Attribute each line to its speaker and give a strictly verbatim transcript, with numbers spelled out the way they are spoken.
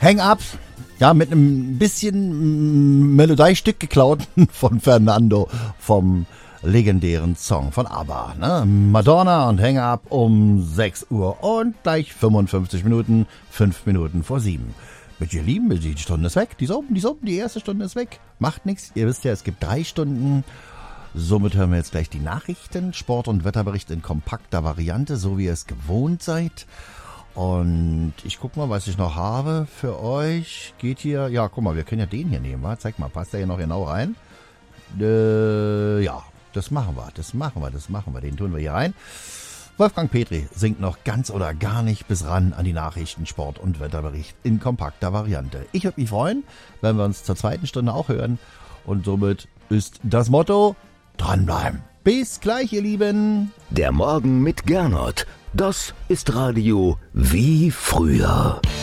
Speaker 1: Hang Up, ja, mit einem bisschen Melodiestück geklaut von Fernando vom legendären Song von ABBA, ne? Madonna und Hang Up um sechs Uhr und gleich fünfundfünfzig Minuten, fünf Minuten vor sieben. Mit ihr Lieben, die Stunde ist weg, die ist oben, die ist oben, die erste Stunde ist weg. Macht nichts, ihr wisst ja, es gibt drei Stunden. Somit hören wir jetzt gleich die Nachrichten, Sport- und Wetterbericht in kompakter Variante, so wie ihr es gewohnt seid. Und ich guck mal, was ich noch habe für euch. Geht hier, ja, guck mal, wir können ja den hier nehmen, wa? Zeig mal, passt der hier noch genau rein? Äh, ja, das machen wir, das machen wir, das machen wir, den tun wir hier rein. Wolfgang Petri singt noch ganz oder gar nicht bis ran an die Nachrichten, Sport- und Wetterbericht in kompakter Variante. Ich würde mich freuen, wenn wir uns zur zweiten Stunde auch hören. Und somit ist das Motto, dranbleiben. Bis gleich, ihr Lieben.
Speaker 2: Der Morgen mit Gernot. Das ist Radio wie früher.